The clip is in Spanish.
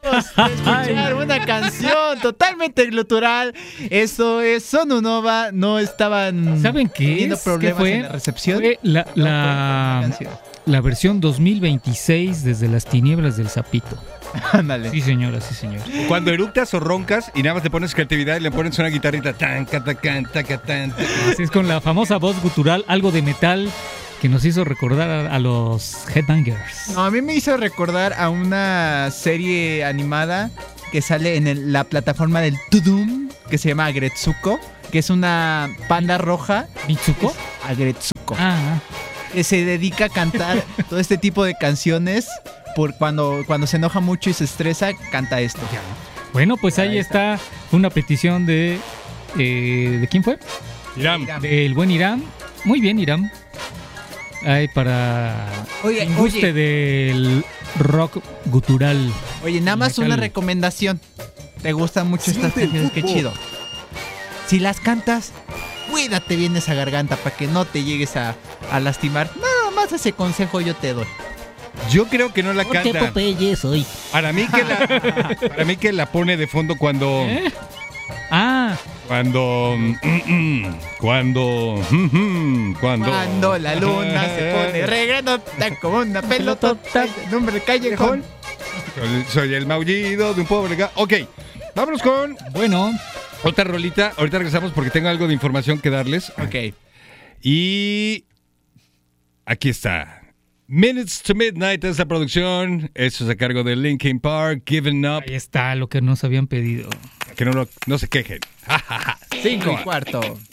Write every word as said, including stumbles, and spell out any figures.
Acabamos de escuchar una canción totalmente glutural. Esto es Sonunova. No estaban ¿Saben qué teniendo es? problemas ¿Qué fue? en la recepción. Fue la, No, la, fue canción. la versión dos mil veintiséis desde las tinieblas del sapito. Ándale. Sí, señora, sí, señor. Cuando eructas o roncas y nada más te pones creatividad y le pones una guitarrita. Tan, catacan, tacatán, tan. Así es, con la famosa voz gutural, algo de metal que nos hizo recordar a, a los Headbangers. No, a mí me hizo recordar a una serie animada que sale en el- la plataforma del Tudum, que se llama Agretsuko, que es una panda roja. ¿Mitsuko? Agretsuko. Ah, Que se dedica a cantar todo este tipo de canciones. Por cuando, cuando se enoja mucho y se estresa, canta esto. bueno, pues ahí, Ahí está una petición de... eh, ¿De quién fue? Irán. Del buen Irán. Muy bien, Irán. Ay, para Oye, quien guste oye. del rock gutural. Oye, nada más Metal. una recomendación. ¿Te gustan mucho estas Siente el canciones? Qué cupo. chido. Si las cantas, cuídate bien esa garganta para que no te llegues a, a lastimar. Nada más ese consejo yo te doy. Yo creo que no la ¿Por qué canta. Popeye soy? Para mí que la, para mí que la pone de fondo cuando, ¿Eh? Ah, cuando, mm, mm, cuando, mm, mm, cuando, Cuando la luna se pone regranota como una pelotota en un callejón. Soy- Soy el maullido de un pobre gato. Ok, vámonos con bueno. otra rolita. Ahorita regresamos porque tengo algo de información que darles. Ok. Y aquí está. Minutes to Midnight es la producción. Eso es a cargo de Linkin Park. Given Up. Ahí está lo que nos habían pedido. Que no, lo- no se quejen. Cinco y cuarto.